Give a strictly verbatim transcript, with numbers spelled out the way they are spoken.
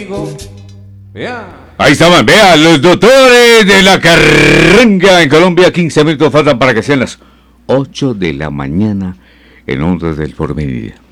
conmigo. Vea. Ahí estaban, vea, los doctores de la carranga en Colombia. quince minutos faltan para que sean las ocho de la mañana en Ondas del Porvenir.